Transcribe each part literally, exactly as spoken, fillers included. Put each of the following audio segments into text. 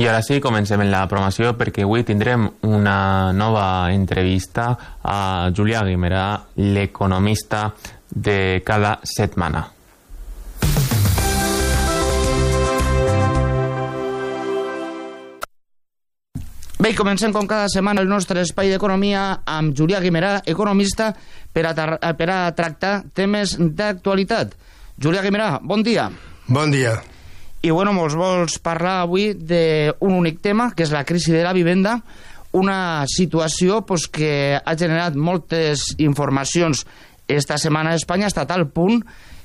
I ara sí, comencem en la promoció perquè avui tindrem una nova entrevista a Julià Guimerà, l'economista de cada setmana. Bé, comencem com cada setmana el nostre espai d'economia amb Julià Guimerà, economista, per a, per a tractar temes d'actualitat. Julià Guimerà, bon dia. Bon dia. I bueno, mos vols parlar avui d'un únic tema, que és la crisi de la vivenda, una situació pues, que ha generat moltes informacions esta setmana a Espanya, hasta tal punt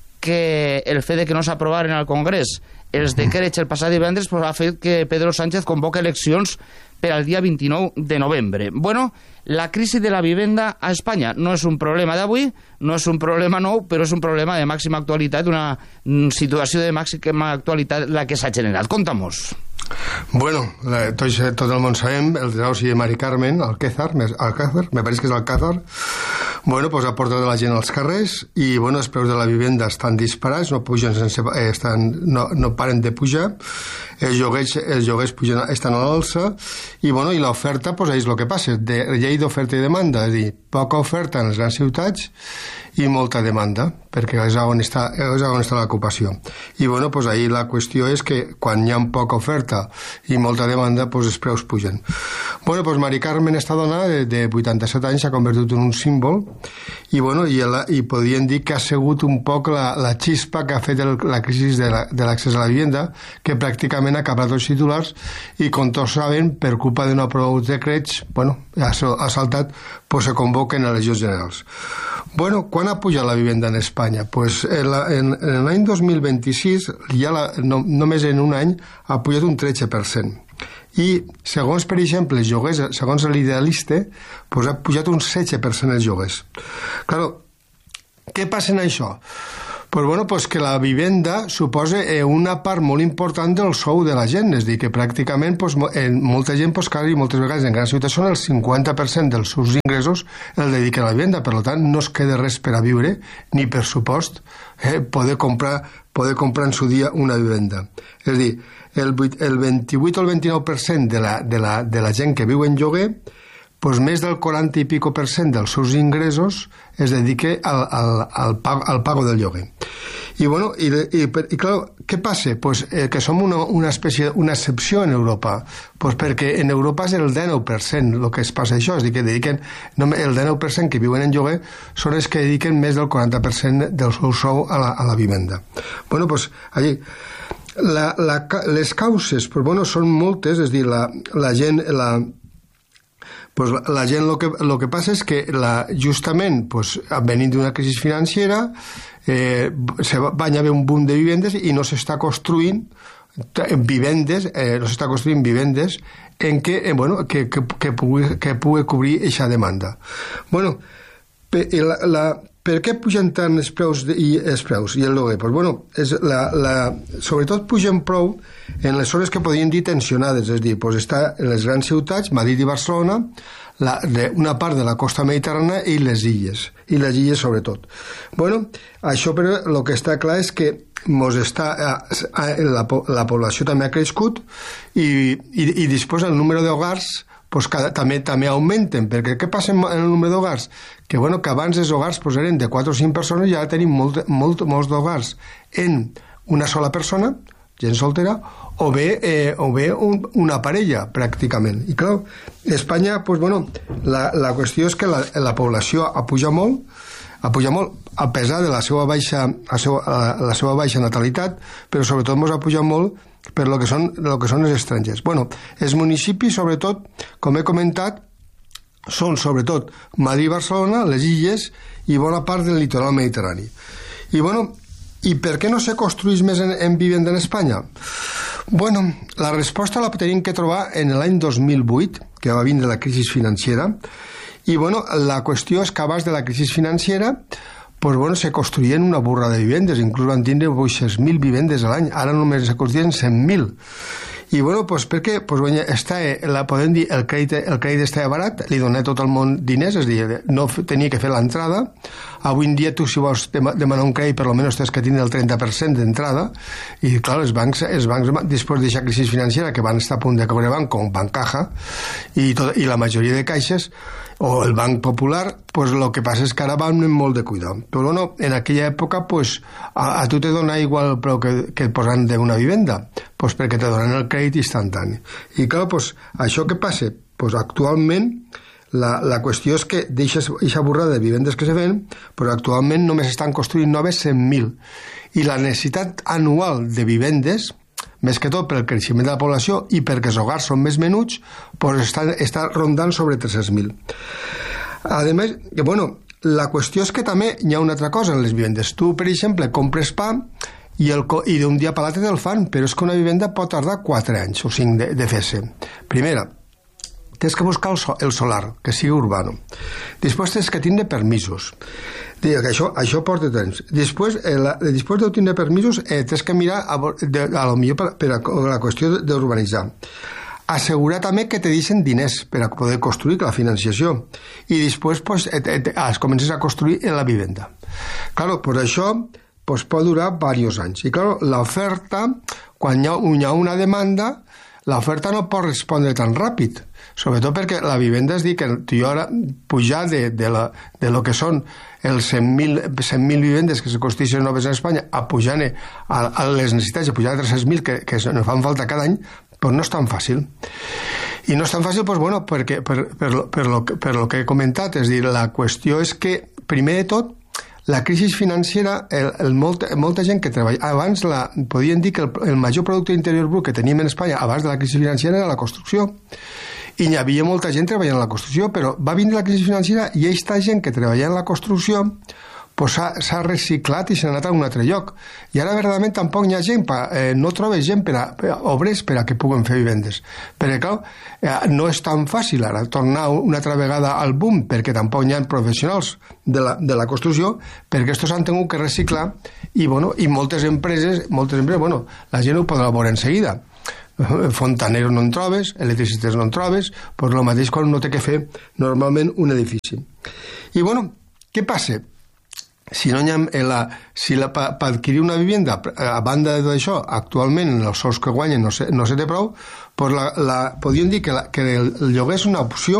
que el fet de que no s'aprovaren al Congrés els decrets el passat divendres pues, ha fet que Pedro Sánchez convoca eleccions per al dia vint-i-nou de novembre. Bueno, la crisi de la vivenda a Espanya no és un problema d'avui, no és un problema nou, però és un problema de màxima actualitat, una situació de màxima actualitat la que s'ha generat. Conta-mos. Bueno, la, tot, tot el món sabem, el desahuci de Mari Carmen, Alcázar, Alcázar, me pareix que és Alcázar, bueno, pues ha portat la gent als carrers i, bueno, els preus de la vivenda estan disparats, no pugen sense, eh, estan, no, no paren de pujar, els lloguers, els lloguers pugen, estan a l'alça i, bueno, i l'oferta, pues és el que passa, de llei d'oferta i demanda, és a dir, poca oferta en les grans ciutats i molta demanda, perquè és on està, és on està l'ocupació. I, bueno, pues ahí la qüestió és que quan hi ha poca oferta i molta demanda, pues els preus pugen. Bueno, pues Mari Carmen, esta dona de, de vuitanta-set anys, s'ha convertit en un símbol i, bueno, i, la, i podríem dir que ha sigut un poc la, la xispa que ha fet el, la crisi de l'accés la, a la vivenda, que pràcticament ha acabat els titulars i, com tots saben, per culpa de no aprovar uns decrets, bueno, ha, ha saltat, pues se convoquen eleccions generals. Bueno, quan ha pujat la vivenda en Espanya? Pues en, la, en, en l'any dos mil vint-i-sis, ja la, no, només en un any, ha pujat un tretze per cent. I, segons, per exemple, els lloguers, segons l'Idealista, pues ha pujat un setze per cent els lloguers. Claro, què passa en això? Pues bueno, pues que la vivenda suposa eh, una part molt important del sou de la gent, és a dir, que pràcticament pues, eh, molta gent, pues, cada i moltes vegades en grans ciutats són el cinquanta per cent dels seus ingressos el dediquen a la vivenda, per tant no es queda res per a viure, ni per supost eh, poder comprar poder comprar en su dia una vivenda. És a dir, el, el vint-i-vuit o el vint-i-nou per cent de la, de la, de la gent que viu en lloguer, pues més del quaranta i pico per cent dels seus ingressos es dedica al, al, al, pago, al pago del lloguer. I, bueno, i, i, i clar, què passa? Pues, eh, que som una, una espècie, una excepció en Europa, pues perquè en Europa és el dinou per cent el que es passa això, és a dir, que dediquen, no, el dinou per cent que viuen en lloguer són els que dediquen més del quaranta per cent del seu sou a la, a la vivenda. Bueno, pues, allí, la, la, les causes, pues, bueno, són moltes, és a dir, la, la gent, la, pues la gent, lo que, lo que passa és que la, justament pues, venint d'una crisi financera eh, se va, va haver un boom de vivendes i no s'està construint vivendes, eh, no s'està construint vivendes en què, eh, bueno, que, que, que, pugui, que pugui cobrir aquesta demanda. Bueno, la, la, per què pugen tant els preus de, i els preus i el lloguer? Pues bueno, és la, la, sobretot pugen prou en les zones que podien dir tensionades, és a dir, pues està en les grans ciutats, Madrid i Barcelona, la, de, una part de la costa mediterrània i les illes, i les illes sobretot. Bueno, això però el que està clar és que mos està, la, la població també ha crescut i, i, i després el número d'hogars pues cada, també, també augmenten, perquè què passa en el número d'hogars? Que, bueno, que abans els hogars pues, eren de quatre o cinc persones i ara tenim molt, molt, molts d'hogars en una sola persona, gent soltera, o bé, eh, o bé un, una parella, pràcticament. I clar, Espanya, pues, bueno, la, la qüestió és que la, la població ha pujat molt, ha pujat molt, a pesar de la seva baixa, la seva, la seva baixa natalitat, però sobretot ens ha pujat molt per lo que són, lo que són els estrangers. Bueno, els municipis, sobretot, com he comentat, són sobretot Madrid i Barcelona, les illes i bona part del litoral mediterrani. I, bueno, i per què no se construeix més en, en vivenda en Espanya? Bueno, la resposta la tenim que trobar en l'any dos mil vuit, que va vindre la crisi financera, i, bueno, la qüestió és que abans de la crisi financera pues bueno, se construïen una burra de vivendes, inclús van tindre vuit-cents mil vivendes a l'any, ara només se construïen cent mil. I, bueno, pues perquè pues, bueno, està, la, podem dir, el crèdit, el crèdit estava barat, li donava tot el món diners, és a dir, no tenia que fer l'entrada. Avui en dia tu, si vols demanar un crèdit, per almenys tens que tindre el trenta per cent d'entrada, i, clar, els bancs, els bancs després d'aquesta crisi financera, que van estar a punt de caure banc, com Bancaja, i, tot, i la majoria de caixes, o el Banc Popular, pues lo que passa és que ara van amb molt de cuidado. Però no, en aquella època pues, a, a tu te dona igual el preu que, que et posen d'una vivenda, pues perquè te donen el crèdit instantani. I clar, pues, això que passa? Pues actualment la, la qüestió és que deixes aquesta borrada de vivendes que se ven, però actualment només estan construint noves cent mil. I la necessitat anual de vivendes, més que tot pel creixement de la població i perquè els hogars són més menuts, pues està, està rondant sobre tres-cents mil. A més, bueno, la qüestió és que també hi ha una altra cosa en les vivendes. Tu, per exemple, compres pa i, el, i d'un dia per l'altre te'l fan, però és que una vivenda pot tardar quatre anys o cinc de, de fer-se. Primera, tens que buscar el, so, el solar, que sigui urbano. Després tens que tindre permisos. Que això, això porta temps. Després, eh, la, després de tindre permisos, eh, tens que mirar a, de, a lo millor per, per a la qüestió d'urbanitzar. Assegurar també que te deixen diners per a poder construir la financiació. I després pues, et, et, es comences a construir en la vivenda. Claro, pues això pues, pot durar diversos anys. I claro, l'oferta, quan hi ha, hi ha una demanda, l'oferta no pot respondre tan ràpid, sobretot perquè la vivenda, és dir, que jo ara pujar de, de, la, de lo que són els cent mil vivendes que se construeixen noves en Espanya a pujar a, a les necessitats de pujar a tres-cents mil que, que ens fan falta cada any, pues no és tan fàcil. I no és tan fàcil, pues bueno, perquè, per, per, per, lo, per lo que he comentat, és dir, la qüestió és que, primer de tot, la crisi financera, el, el molta, molta gent que treballa... Abans la, podien dir que el, el major producte interior brut que teníem en Espanya abans de la crisi financera era la construcció. I hi havia molta gent treballant en la construcció, però va vindre la crisi financera i aquesta gent que treballa en la construcció pues s'ha reciclat i s'ha anat a un altre lloc. I ara, verdaderament, tampoc hi ha gent, pa, eh, no trobes gent per a, per a obres per a que puguen fer vivendes. Perquè, clar, eh, no és tan fàcil ara tornar una altra vegada al boom, perquè tampoc hi ha professionals de la, de la construcció, perquè estos han tingut que reciclar i, bueno, i moltes empreses, moltes empreses, bueno, la gent ho podrà veure en seguida. Fontaneros no en trobes, electricistes no en trobes, pues el mateix quan no té que fer normalment un edifici. I, bueno, què passa? Si no hi ha la, si la, per adquirir una vivenda, a banda d'això, actualment en els sous que guanyen no se, no se té prou, pues la, la, podríem dir que, la, que el, el lloguer és una opció.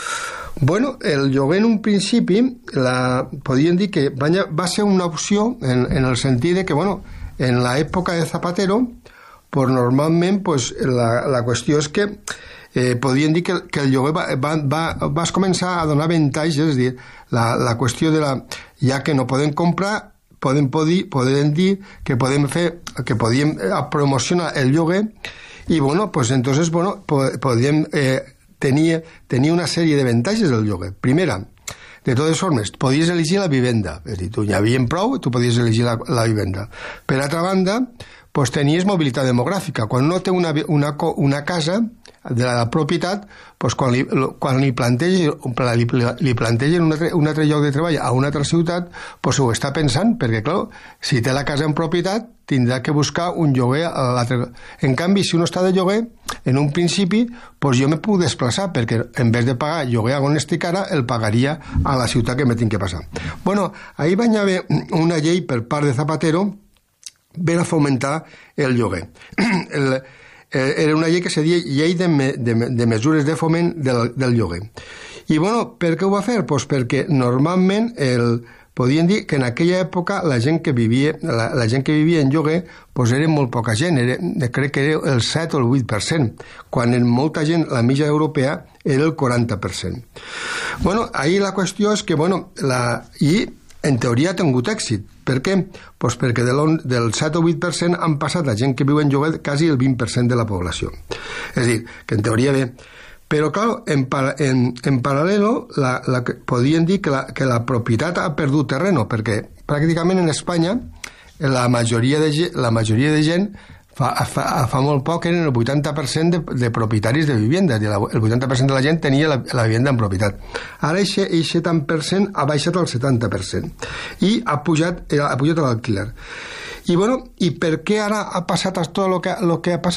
Bueno, el lloguer en un principi la, podríem dir que va, va ser una opció en, en el sentit de que, bueno, en l'època de Zapatero, pues normalment pues, la, la qüestió és que eh, podríem dir que, que el lloguer va, va, va, vas començar a donar avantatges, és dir, la, la qüestió de la... ja que no podem comprar, podem, podir, podem dir que podem fer, que podíem promocionar el lloguer i, bueno, pues entonces, bueno, podíem eh, tenir, tenir una sèrie d'avantatges del lloguer. Primera, de totes formes, podies elegir la vivenda, és a dir, tu hi havia prou, tu podies elegir la, la vivenda. Per altra banda, pues tenies mobilitat demogràfica. Quan uno té una, una, una casa de la propietat, pues quan li, quan li plantegen, li, li plantegen un, altre, un altre lloc de treball a una altra ciutat, pues ho està pensant, perquè, clar, si té la casa en propietat, tindrà que buscar un lloguer a l'altre. En canvi, si uno està de lloguer, en un principi, pues jo me puc desplaçar, perquè en vez de pagar lloguer on estic ara, el pagaria a la ciutat que me tinc que passar. Bueno, ahir va haver una llei per part de Zapatero per a fomentar el lloguer. El, era una llei que se deia Llei de, me, de, de Mesures de Foment del, del Lloguer. I, bueno, per què ho va fer? Pues perquè normalment el, podien dir que en aquella època la gent que vivia, la, la gent que vivia en lloguer pues era molt poca gent, era, crec que era el set o el vuit per cent, quan en molta gent, la mitja europea, era el quaranta per cent. Bueno, ahir la qüestió és que, bueno, la, i en teoria ha tingut èxit. Per què? Pues perquè de del set o vuit per cent han passat la gent que viu en lloguer quasi el vint per cent de la població. És a dir, que en teoria bé. Però, clar, en, en, en paral·lelo, la, la, podríem dir que la, que la propietat ha perdut terreno, perquè pràcticament en Espanya la majoria de, la majoria de gent fa, fa, fa molt poc eren el vuitanta per cent de, de propietaris de vivienda, el vuitanta per cent de la gent tenia la, la vivenda en propietat. Ara aquest tant per cent ha baixat al setanta per cent i ha pujat, ha pujat l'alquiler. I, bueno, i per què ara ha passat tot el que, el que ha passat?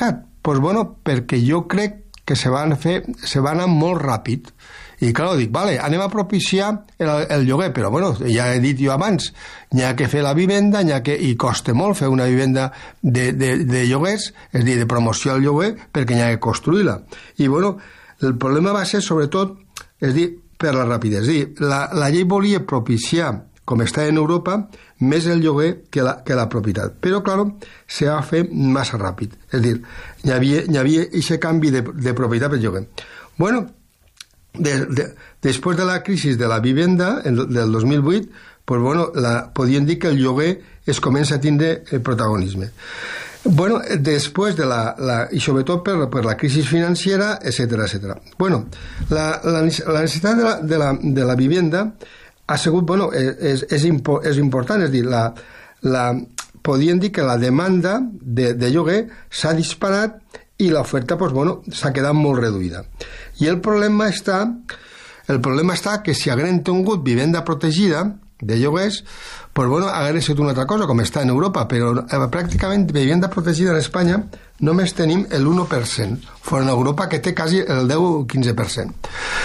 pues bueno, perquè jo crec que se van fer, se va anar molt ràpid. I clar, dic, vale, anem a propiciar el, el lloguer, però bueno, ja he dit jo abans, n'hi ha que fer la vivenda, n'hi ha que, i costa molt fer una vivenda de, de, de lloguers, és a dir, de promoció al lloguer, perquè n'hi ha que construir-la. I bueno, el problema va ser sobretot, és a dir, per la rapidesa. És a dir, la, la llei volia propiciar, com està en Europa, més el lloguer que la, que la propietat. Però, clar, se va fer massa ràpid. És a dir, hi havia, hi havia aquest canvi de, de propietat per lloguer. Bueno, de, de, després de la crisi de la vivenda, el, del dos mil vuit, pues, bueno, la, podien dir que el lloguer es comença a tindre el protagonisme. Bueno, després de la, la i sobretot per, per la crisi financiera, etcètera, etcètera. Bueno, la, la, la necessitat de la, de la, de la vivenda ha sigut, bueno, és, és, impo, és important, és dir, la, la, podien dir que la demanda de, de lloguer s'ha disparat i l'oferta, pues, bueno, s'ha quedat molt reduïda. I el problema està, el problema està que si hagueren tingut vivenda protegida de lloguers, pues bueno, haguera sigut una altra cosa, com està en Europa, però eh, pràcticament vivenda protegida en Espanya només tenim el u per cent, fora en Europa que té quasi el deu o quinze per cent.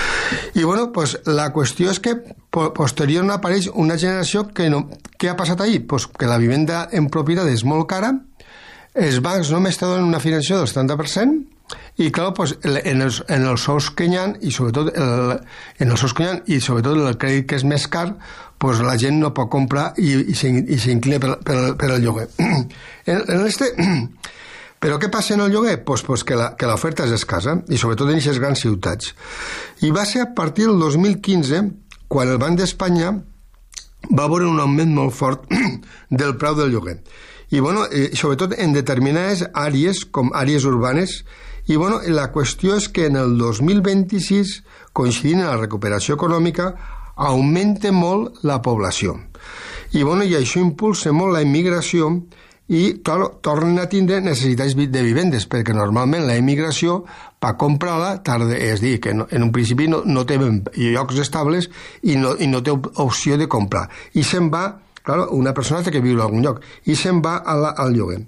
I bueno, pues la qüestió és que posterior apareix una generació que no... Què ha passat ahir? Pues que la vivenda en propietat és molt cara, els bancs només te donen una financiació del setanta per cent, i clar, pues, en, els, en els sous que hi ha, i sobretot el, en els sous que hi ha, i sobretot el crèdit que és més car, pues, la gent no pot comprar i, i s'inclina per, per, per el lloguer. en, en este... Però què passa en el lloguer? Pues, pues que l'oferta és escassa, i sobretot en aquestes grans ciutats. I va ser a partir del dos mil quinze quan el Banc d'Espanya va veure un augment molt fort del preu del lloguer. I bueno, eh, sobretot en determinades àrees, com àrees urbanes, i bueno, la qüestió és que en el dos mil vint-i-sis, coincidint amb la recuperació econòmica, augmenta molt la població. I bueno, i això impulsa molt la immigració i, clar, tornen a tindre necessitats de vivendes, perquè normalment la immigració, per comprar-la, tarda, és dir, que no, en un principi no, no té llocs estables i no, i no té opció de comprar. I se'n va, clar, una persona té que viure a algun lloc, i se'n va a la, al lloguer.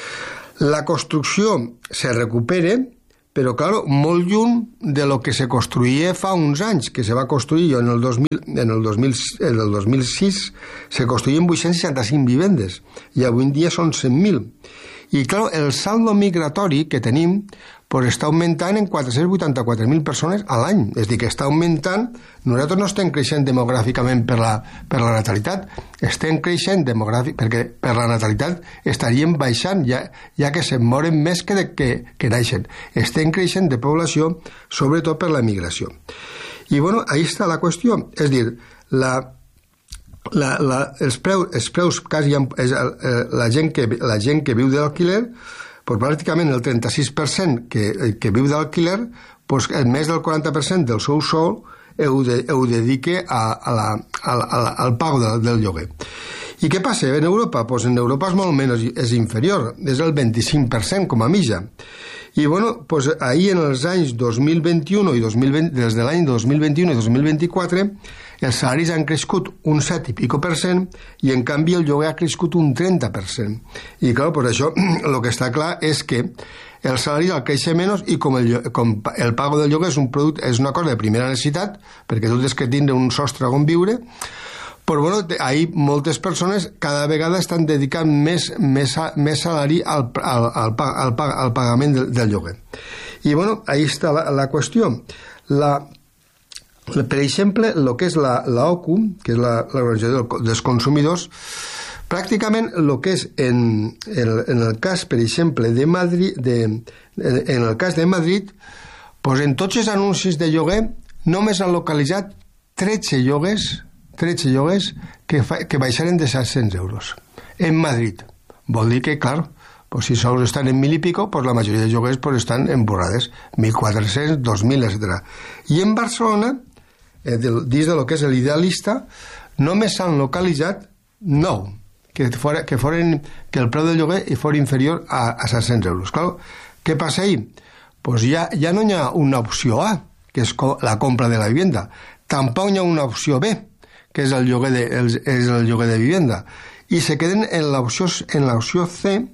La construcció se recupera, però, clar, molt lluny de lo que se construïa fa uns anys, que se va construir jo en el dos mil, en el dos mil, en el dos mil sis, se construïen vuit-cents seixanta-cinc vivendes, i avui en dia són cent mil. I, clar, el saldo migratori que tenim pues, està augmentant en quatre-cents vuitanta-quatre mil persones a l'any. És a dir, que està augmentant. Nosaltres no estem creixent demogràficament per la, per la natalitat, estem creixent demogràfic, perquè per la natalitat estaríem baixant, ja, ja que se'n moren més que, de, que, que naixen. Estem creixent de població, sobretot per la migració. I, bueno, ahí està la qüestió. És dir, la... La, la, els, preus, els preus quasi és la gent que, la gent que viu de l'alquiler, pues pràcticament el trenta-sis per cent que, que viu d'alquiler, pues més del quaranta per cent del seu sou ho, de, ho dedica a, a la, a, a, al pago de, del lloguer. I què passa en Europa? Pues en Europa és molt menys, és inferior, és el vint-i-cinc per cent com a mitja. I bueno, pues ahir en els anys dos mil vint-i-u i dos mil vint, des de l'any dos mil vint-i-u i dos mil vint-i-quatre, els salaris han crescut un set i pico per cent i en canvi el lloguer ha crescut un trenta per cent. I clar, per això el que està clar és que el salari al créixer menys i com el, com el pago del lloguer és un producte, és una cosa de primera necessitat, perquè tu tens que tindre un sostre on viure, però bueno, ahir moltes persones cada vegada estan dedicant més, més, més salari al, al, al, al, al pagament del, del lloguer. I bueno, ahí està la, la qüestió. La, per exemple, el que és la, la O C U, que és l'Organització dels Consumidors, pràcticament el que és en, en, en el cas, per exemple, de Madrid, de, en el cas de Madrid, pues en tots els anuncis de lloguer només han localitzat tretze lloguers tretze lloguers que, fa, que baixaren de set-cents euros en Madrid. Vol dir que, clar, pues si sols estan en mil i pico, pues la majoria de lloguers pues estan en borrades, mil quatre-cents, dos mil, etcètera. I en Barcelona, eh, del, dins de lo que és l'idealista, només s'han localitzat nou, que, fora, que, foren, que el preu del lloguer fos inferior a, a set-cents euros. Clar, què passa ahí? Pues ja, ja no hi ha una opció A, que és la compra de la vivenda. Tampoc hi ha una opció B, que és el lloguer de, el, és el lloguer de vivenda, i se queden en l'opció en l'opció C,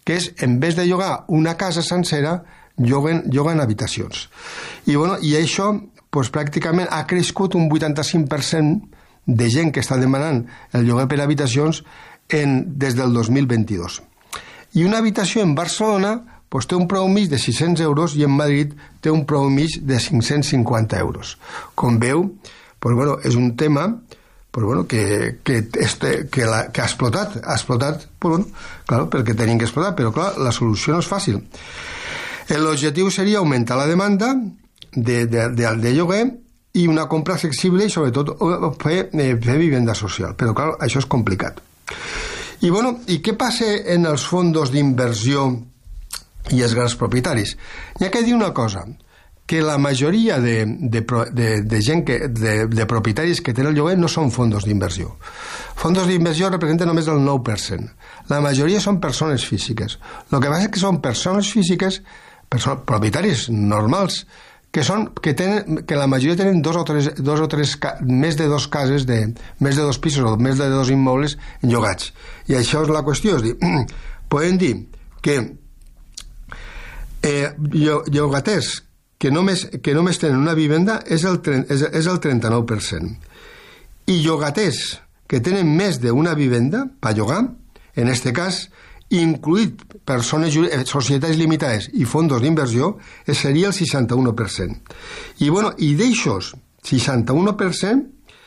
que és, en vez de llogar una casa sencera, lloguen, lloguen habitacions. I, bueno, i això pues, pràcticament ha crescut un vuitanta-cinc per cent de gent que està demanant el lloguer per habitacions en, des del dos mil vint-i-dos. I una habitació en Barcelona pues, té un preu mig de sis-cents euros i en Madrid té un preu mig de cinc-cents cinquanta euros. Com veu, pues, bueno, és un tema pues, bueno, que, que, este, que, la, que ha explotat, ha explotat pues, bueno, claro, perquè tenim que explotar, però clar, la solució no és fàcil. L'objectiu seria augmentar la demanda de, de, de, de lloguer i una compra flexible i sobretot fer, fer vivenda social, però clar, això és complicat. I, bueno, i què passa en els fons d'inversió i els grans propietaris? Hi ha que dir una cosa, que la majoria de, de, de, de gent que, de, de propietaris que tenen el lloguer no són fons d'inversió. Fons d'inversió representen només el nou per cent. La majoria són persones físiques. El que passa és que són persones físiques, person, propietaris normals, que, són, que, tenen, que la majoria tenen dos o tres, dos o tres més de dos cases, de, més de dos pisos o més de dos immobles llogats. I això és la qüestió. És dir, podem dir que eh, llogaters que només, que només tenen una vivenda és el, és, és el trenta-nou per cent. I llogaters que tenen més d'una vivenda per llogar, en aquest cas, incluït persones, societats limitades i fons d'inversió, seria el seixanta-u per cent. I, bueno, i d'aixòs, seixanta-u per cent,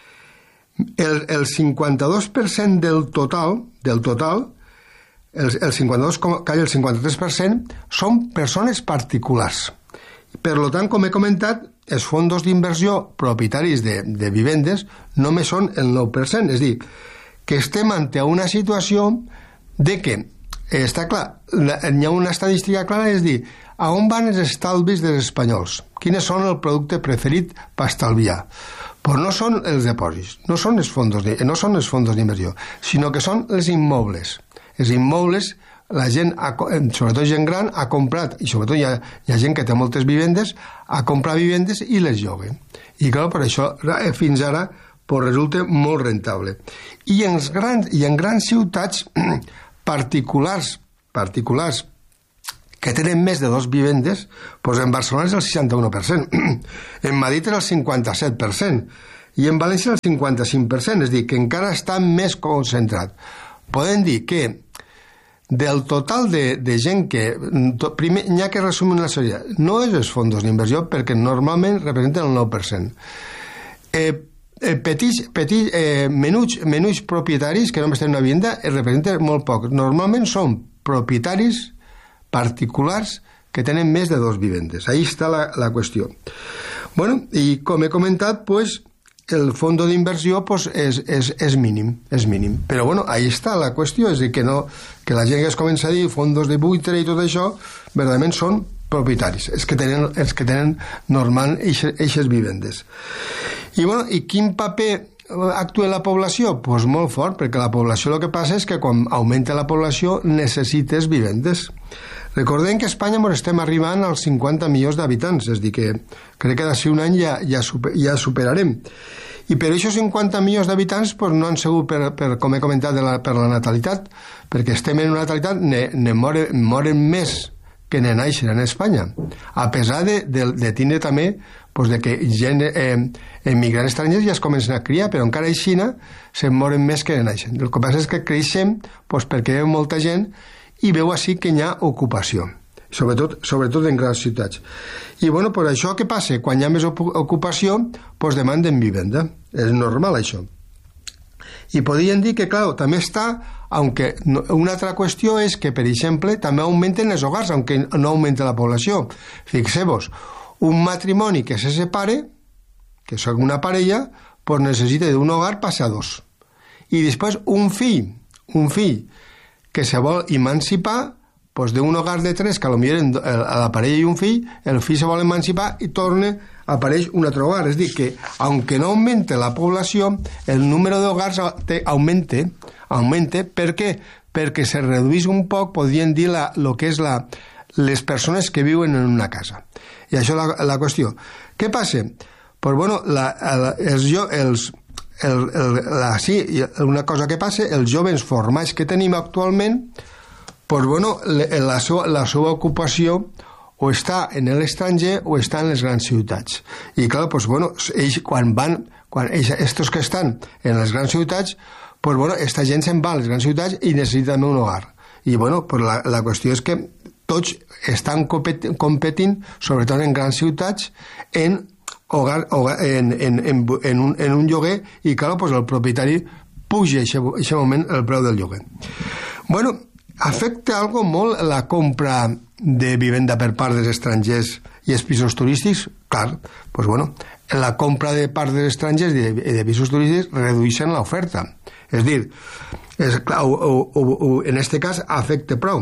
el, el cinquanta-dos per cent del total, del total, el, el cinquanta-dos, el cinquanta-tres per cent, són persones particulars. Per tant, com he comentat, els fons d'inversió propietaris de, de vivendes només són el nou per cent. És a dir, que estem ante una situació de que, està clar, hi ha una estadística clara, és dir, a on van els estalvis dels espanyols? Quines són el producte preferit per estalviar? Pues no són els depòsits, no són els fons, no són els fons d'inversió, sinó que són els immobles. Els immobles, la gent, sobretot gent gran, ha comprat, i sobretot hi ha, hi ha gent que té moltes vivendes, ha comprat vivendes i les lloga. I clar, per això, fins ara, pues, resulta molt rentable. I en grans, i en grans ciutats particulars, particulars que tenen més de dos vivendes, doncs en Barcelona és el seixanta-u per cent, en Madrid és el cinquanta-set per cent, i en València el cinquanta-cinc per cent, és a dir, que encara està més concentrat. Podem dir que del total de, de gent que... To, primer, n'hi ha que resumir una sèrie. No és els fons d'inversió, perquè normalment representen el nou per cent. Eh, petits, petits, eh, menuts, menuts propietaris que només tenen una vivenda representen molt poc. Normalment són propietaris particulars que tenen més de dos vivendes. Ahí està la, la qüestió. Bueno, i com he comentat, pues, el fons d'inversió pues, és, és, és mínim, és mínim. Però bueno, ahí està la qüestió, és a dir, que, no, que la gent que es comença a dir fons de buitre i tot això, verdaderament són propietaris, els que tenen, els que tenen normal eixes vivendes. I bueno, i quin paper actua la població? Pues molt fort, perquè la població el que passa és que quan augmenta la població necessites vivendes. Recordem que a Espanya ens estem arribant als cinquanta milions d'habitants, és a dir, que crec que d'ací un any ja, ja, super, ja superarem. I per aquests cinquanta milions d'habitants pues, no han sigut, per, per, com he comentat, de la, per la natalitat, perquè estem en una natalitat, ne, ne moren, moren més que ne naixen en Espanya, a pesar de, de, de tindre també pues, de que gent, eh, emigrants estrangers ja es comencen a criar, però encara així se'n moren més que ne naixen. El que passa és que creixem pues, perquè hi ha molta gent i veu així que hi ha ocupació, sobretot, sobretot en grans ciutats. I bueno, per això què passa? Quan hi ha més ocupació, doncs demanden vivenda. És normal això. I podríem dir que, clar, també està, aunque una altra qüestió és que, per exemple, també augmenten els hogars, aunque no augmenta la població. Fixeu-vos, un matrimoni que se separe, que és una parella, doncs necessita d'un hogar passar a dos. I després un fill, un fill, que se vol emancipar, doncs d'un hogar de tres, que potser a la parella i un fill, el fill se vol emancipar i torna, apareix un altre hogar. És a dir, que, aunque no augmente la població, el número d'hogars augmente, augmente, per què? Perquè se redueix un poc, podríem dir, la, lo que és la, les persones que viuen en una casa. I això és la, la qüestió. Què passa? Pues, bueno, la, la, els, els El, el, la, sí, una cosa que passa, els joves formats que tenim actualment pues, bueno, la seva, la seva ocupació o està en l'estranger o està en les grans ciutats. I clar, pues, bueno, ells quan van, quan ells, estos que estan en les grans ciutats, pues, bueno, esta gent se'n va a les grans ciutats i necessita un hogar. I bueno, pues la, la qüestió és que tots estan competint, sobretot en grans ciutats, en, hogar, hogar, en, en, en, en, un, en un lloguer, i clar, pues el propietari puja en aquest moment el preu del lloguer. Bueno, afecta algo molt la compra de vivenda per part dels estrangers i els pisos turístics? Clar, pues bueno, la compra de part dels estrangers i de, de pisos turístics redueixen l'oferta. És dir, és, clar, o, o, o, en este cas afecta prou.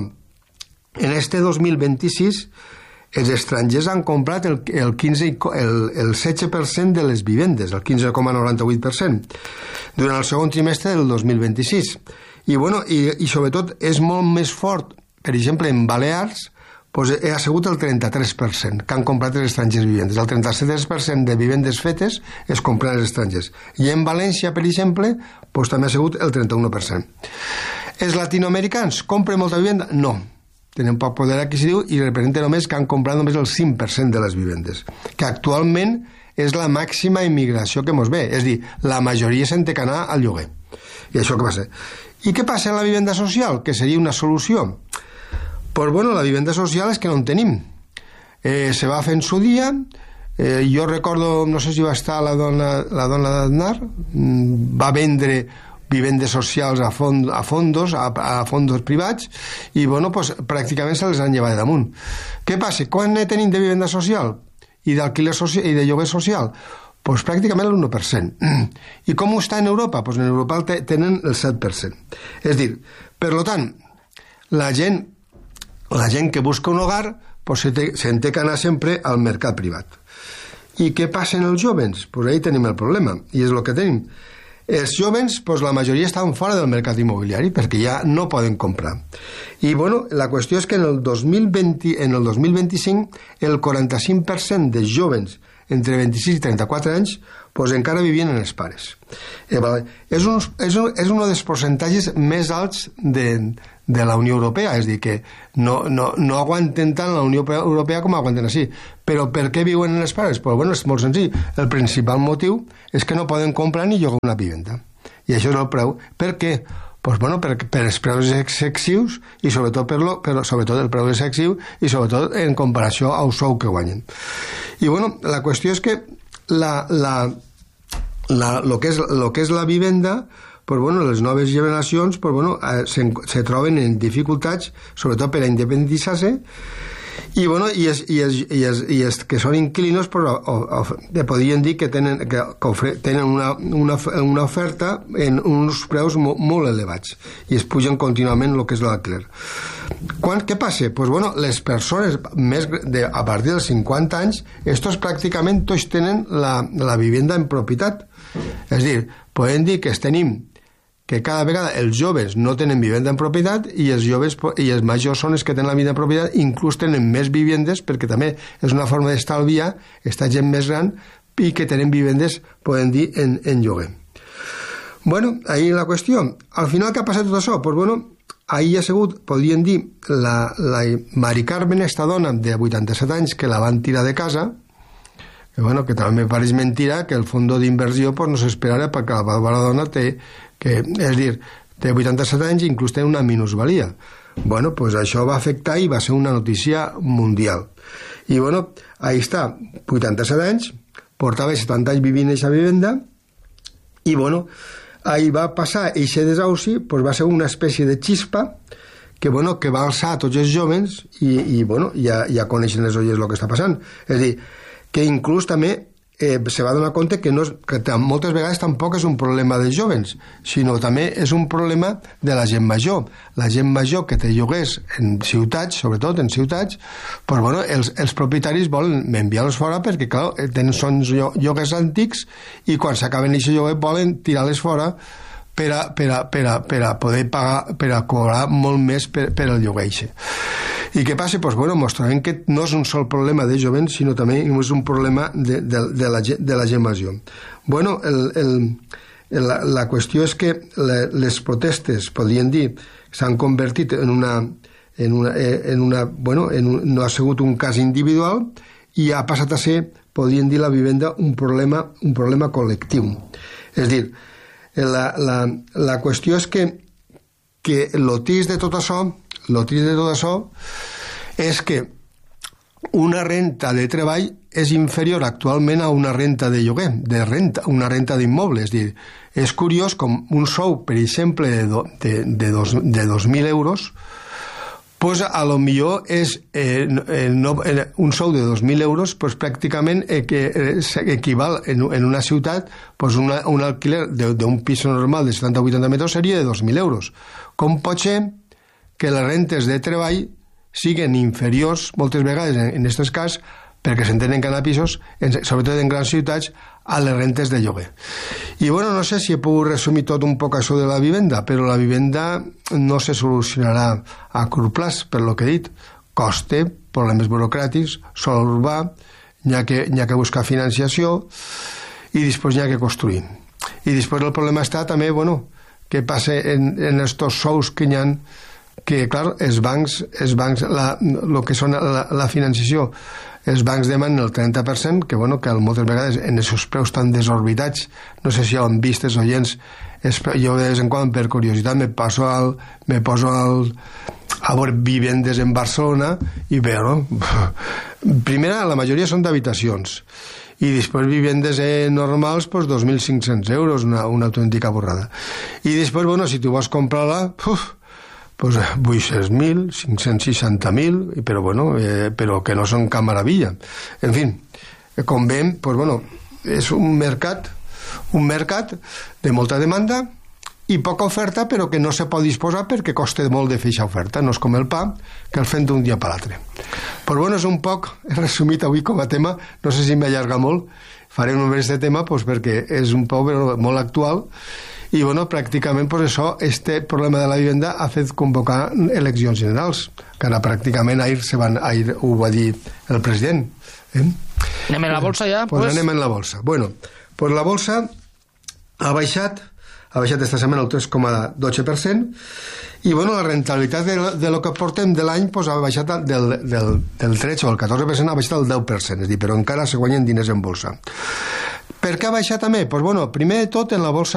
En este dos mil vint-i-sis els estrangers han comprat el, el, quinze, el, el setze per cent de les vivendes, el quinze coma noranta-vuit per cent, durant el segon trimestre del dos mil vint-i-sis. I, bueno, i, i sobretot és molt més fort, per exemple, en Balears, pues, ha sigut el trenta-tres per cent que han comprat els estrangers vivendes. El trenta-set per cent de vivendes fetes es compren els estrangers. I en València, per exemple, pues, també ha sigut el trenta-u per cent. Els latinoamericans compren molta vivenda? No. Tenen poc poder adquisitiu i representa només que han comprat només el cinc per cent de les vivendes, que actualment és la màxima immigració que mos ve. És dir, la majoria se'n té que anar al lloguer. I això què passa? I què passa en la vivenda social? Que seria una solució? Pues bueno, la vivenda social és que no en tenim. Eh, se va fer en su dia, eh, jo recordo, no sé si va estar la dona, la dona d'Aznar, va vendre vivendes socials a, fond, a fondos, a, a fondos privats, i bueno, pues, pràcticament se les han llevat damunt. Què passa? Quan ne tenim de vivenda social i d'alquiler social i de lloguer social? Pues pràcticament l'u per cent. I com ho està en Europa? Pues en Europa tenen el set per cent. És dir, per lo tant, la gent la gent que busca un hogar pues se'n té, se té que anar sempre al mercat privat. I què passa en els jovens? Pues ahí tenim el problema, i és el que tenim. Els jovens, pues la majoria estan fora del mercat immobiliari perquè ja no poden comprar. I bueno, la qüestió és que en el dos mil vint, en el dos mil vint-i-cinc el quaranta-cinc per cent dels jovens entre vint-i-sis i trenta-quatre anys pues encara vivien en els pares. Eh, vale. és, un, és, un, és un dels percentatges més alts de, de la Unió Europea, és a dir, que no, no, no aguanten tant la Unió Europea com aguanten així. Però per què viuen en els pares? Pues bueno, és molt senzill. El principal motiu és que no poden comprar ni llogar una vivenda. I això és el preu. Per què? Pues bueno, per, per els preus excessius i sobretot, per lo, però sobretot el preu excessiu i sobretot en comparació al sou que guanyen. I bueno, la qüestió és que la, la, la, lo, que és, lo que és la vivenda, pues bueno, les noves generacions pues bueno, eh, se, se troben en dificultats, sobretot per a independitzar-se, i bueno, i els, i els, i els, i els que són inquilinos pues, o, o, podrien dir que tenen, que, que ofre, tenen una, una, una oferta en uns preus mo, molt elevats i es pugen contínuament el que és l'alquiler. Quan, què passa? Pues bueno, les persones més de, a partir dels cinquanta anys, estos pràcticament tots tenen la, la vivenda en propietat. És a dir, podem dir que tenim que cada vegada els joves no tenen vivenda en propietat i els joves i els majors són els que tenen la vivenda en propietat, inclús tenen més vivendes perquè també és una forma d'estalviar esta gent més gran i que tenen vivendes, podem dir, en, en lloguer. Bueno, ahí la qüestió. Al final, què ha passat tot això? Pues bueno, ahí ha sigut, podríem dir, la, la Mari Carmen, esta dona de vuitanta-set anys que la van tirar de casa, que bueno, que també pareix mentira que el fons d'inversió pues, no s'esperara perquè la, la dona té que, és dir, té vuitanta-set anys i inclús té una minusvalia. Bueno, pues això va afectar i va ser una notícia mundial. I bueno, ahí està, vuitanta-set anys, portava setanta anys vivint en aquesta vivenda i bueno, ahí va passar eixe desauci, pues va ser una espècie de xispa que, bueno, que va alçar tots els jóvens i, i bueno, ja, ja coneixen les olles el que està passant. És a dir, que inclús també eh, se va donar compte que, no, que moltes vegades tampoc és un problema dels jovens, sinó també és un problema de la gent major. La gent major que té lloguers en ciutats, sobretot en ciutats, pues, bueno, els, els propietaris volen enviar-los fora perquè, clar, tenen, són lloguers antics i quan s'acaben aquest lloguer volen tirar-les fora per a, per a, per a, per a poder pagar, per a cobrar molt més per, per al lloguer. I què passa? Pues bueno, mos trobem que no és un sol problema de jovents, sinó també és un problema de, de, de, la, de la gent major. Bueno, el, el, la, la qüestió és que les protestes, podríem dir, s'han convertit en una, en una, en una, bueno, en un, no ha sigut un cas individual i ha passat a ser, podríem dir, la vivenda un problema, un problema col·lectiu. És a dir, la, la, la qüestió és que, que lo trist de tot això, lo trist de tot això és que una renta de treball és inferior actualment a una renta de lloguer, de renta, una renta d'immoble. És dir, és curiós com un sou, per exemple, de, do, de, de, dos, de dos mil euros, pues a lo millor és eh, eh, no, eh, un sou de dos mil euros, pues pràcticament eh, que eh, equival en, en una ciutat, pues una, un alquiler d'un pis normal de setanta o vuitanta metres seria de dos mil euros. Com pot ser que les rentes de treball siguen inferiors moltes vegades en aquest cas, perquè s'entenen que anar a pisos, en, sobretot en grans ciutats, a les rentes de lloguer. I bueno, no sé si he pogut resumir tot un poc això de la vivenda, però la vivenda no se solucionarà a curt plaç, per lo que he dit. Coste, problemes burocràtics, sol urbà, n'hi ha que, n'hi ha que buscar financiació i després n'hi ha que construir. I després el problema està també, bueno, què passa en, en estos sous que n'hi ha, que clar, els bancs, els bancs la, lo que són la, la financiació, els bancs demanen el trenta per cent, que, bueno, que moltes vegades en els preus tan desorbitats, no sé si han vist els oients, jo de vegades en quan per curiositat me passo al, me poso al, a veure vivendes en Barcelona i veure, primera, la majoria són d'habitacions i després vivendes eh, normals, pues, dos mil cinc-cents euros, una, una autèntica borrada. I després, bueno, si tu vols comprar-la, uf, pues vuit-cents mil, cinc-cents seixanta mil, però, bueno, eh, però que no són cap meravella. En fi, com veiem, pues, bueno, és un mercat, un mercat de molta demanda i poca oferta, però que no se pot disposar perquè costa molt de fer aquesta oferta. No és com el pa, que el fem d'un dia per l'altre. Però, bueno, és un poc, he resumit avui com a tema, no sé si m'allarga molt, faré només aquest tema pues, perquè és un poc molt actual. I, bueno, pràcticament, pues, això, este problema de la vivenda ha fet convocar eleccions generals, que ara pràcticament ahir, se van, ahir ho va dir el president. Eh? Anem en la bolsa ja? Pues, pues anem en la bolsa. Bueno, pues la bolsa ha baixat, ha baixat esta setmana el tres coma dotze per cent, i, bueno, la rentabilitat de, de lo que portem de l'any pues, ha baixat del, del, del tretze o el catorze per cent, ha baixat el deu per cent, és dir, però encara se guanyen diners en bolsa. Per què ha baixat també? Pues, bueno, primer de tot, en la bolsa